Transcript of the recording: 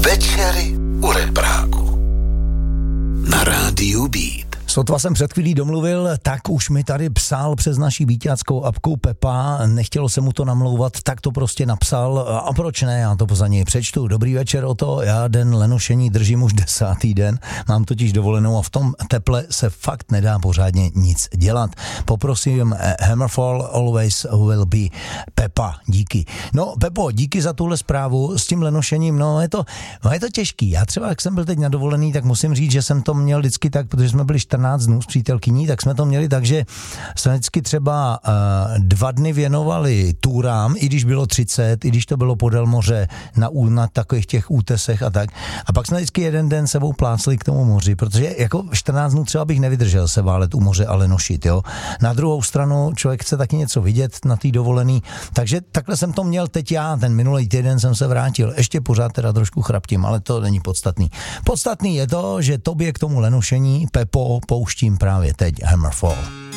Večery u Repráku na rádiu Beat. Sotva jsem před chvílí domluvil, tak už mi tady psal přes naší beatáckou apku Pepa, nechtělo se mu to namlouvat, tak to prostě napsal a proč ne, já to za něj přečtu. Dobrý večer, Oto, já den lenošení držím už 10. den, mám totiž dovolenou a v tom teple se fakt nedá pořádně nic dělat. Poprosím Hammerfall always will be. Pepa, díky. No Pepo, díky za tuhle zprávu s tím lenošením, no je to těžký. Já třeba, jak jsem byl teď na dovolený, tak musím říct, že jsem to měl vždycky tak, protože jsme byli 14 dnů s přítelkyní, tak jsme to měli tak, že jsme vždycky třeba 2 dny věnovali túrám, i když bylo 30, i když to bylo podél moře na takových těch útesech a tak. A pak jsme vždycky jeden den sebou plácli k tomu moři, protože jako 14 dnů třeba bych nevydržel se válet u moře a lenošit, jo. Na druhou stranu člověk chce taky něco vidět na té dovolený, takže takhle jsem to měl teď já, ten minulý týden jsem se vrátil, ještě pořád teda trošku chraptím, ale to není podstatný. Podstatný je to, že tobě k tomu lenošení, Pepo, pouštím právě teď Hammerfall.